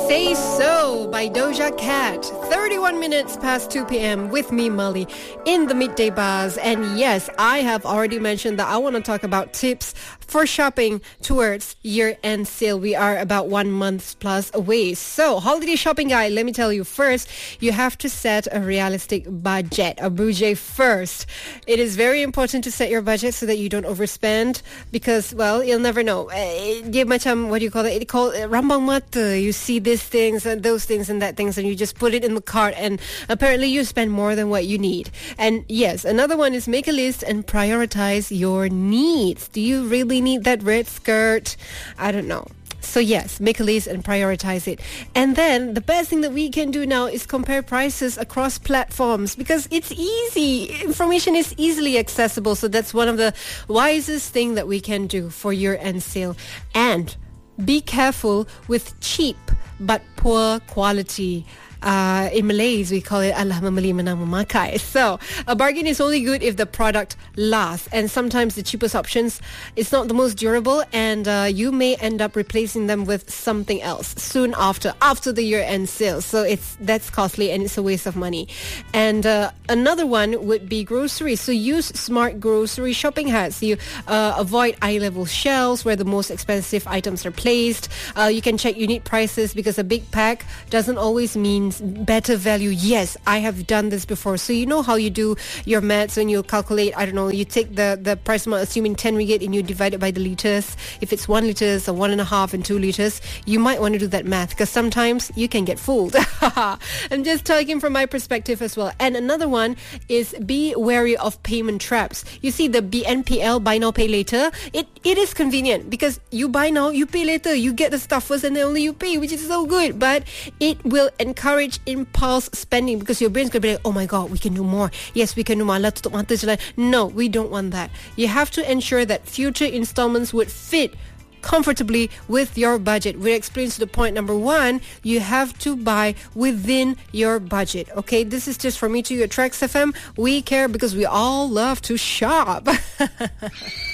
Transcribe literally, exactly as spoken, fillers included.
Say So by Doja Cat. thirty-one minutes past two p.m. with me, Molly, in the Midday Buzz. And yes, I have already mentioned that I want to talk about tips for shopping towards year-end sale. We are about one month plus away. So, holiday shopping guide, let me tell you, first, you have to set a realistic budget, a budget first. It is very important to set your budget so that you don't overspend because, well, you'll never know. Dia macam, what do you call it? It called rambang mata. You see these things and those things and that things and you just put it in the cart and apparently you spend more than what you need. And yes, another one is make a list and prioritize your needs. Do you really need that red skirt? I don't know. So yes, make a list and prioritize it. And then the best thing that we can do now is compare prices across platforms because it's easy. Information is easily accessible. So that's one of the wisest thing that we can do for year-end sale. And be careful with cheap but poor quality. Uh, in Malays, we call it Allah membeli menang memakai. So, a bargain is only good if the product lasts. And sometimes the cheapest options is not the most durable and uh, you may end up replacing them with something else soon after, after the year-end sale. So, it's that's costly and it's a waste of money. And uh, another one would be groceries. So, use smart grocery shopping hacks. You uh, avoid eye-level shelves where the most expensive items are placed. Uh, you can check unit prices because a big pack doesn't always mean better value. Yes, I have done this before. So you know how you do your maths when you calculate, I don't know, you take the, the price amount, assuming ten ringgit, and you divide it by the liters. If it's one liters or one and a half and two liters, you might want to do that math because sometimes you can get fooled. I'm just talking from my perspective as well. And another one is be wary of payment traps. You see the B N P L, buy now, pay later. It It is convenient because you buy now, you pay later. You get the stuff first and then only you pay, which is so good. But it will encourage impulse spending because your brain's going to be like, oh my God, we can do more. Yes, we can do more. Tutup mata je lah. No, we don't want that. You have to ensure that future installments would fit comfortably with your budget, which explains to the point number one, you have to buy within your budget. Okay, this is just for me to you at Trax F M. We care because we all love to shop.